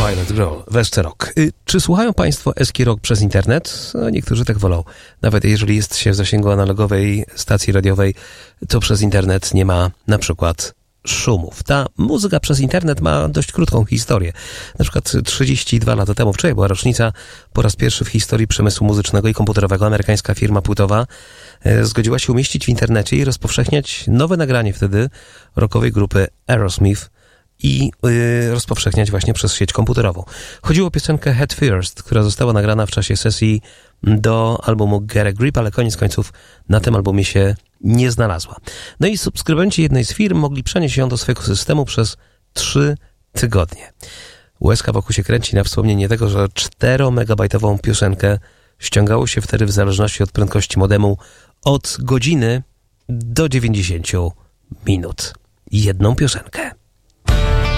Violet Girl, West Rock. Czy słuchają Państwo eski rock przez internet? No, niektórzy tak wolą. Nawet jeżeli jest się w zasięgu analogowej stacji radiowej, to przez internet nie ma na przykład szumów. Ta muzyka przez internet ma dość krótką historię. Na przykład 32 lata temu, wczoraj była rocznica, po raz pierwszy w historii przemysłu muzycznego i komputerowego amerykańska firma płytowa zgodziła się umieścić w internecie i rozpowszechniać nowe nagranie wtedy rockowej grupy Aerosmith i rozpowszechniać właśnie przez sieć komputerową. Chodziło o piosenkę Head First, która została nagrana w czasie sesji do albumu Get a Grip, ale koniec końców na tym albumie się nie znalazła. No i subskrybenci jednej z firm mogli przenieść ją do swojego systemu przez 3 tygodnie. Łezka wokół się kręci na wspomnienie tego, że 4-megabajtową piosenkę ściągało się wtedy w zależności od prędkości modemu od godziny do 90 minut. Jedną piosenkę.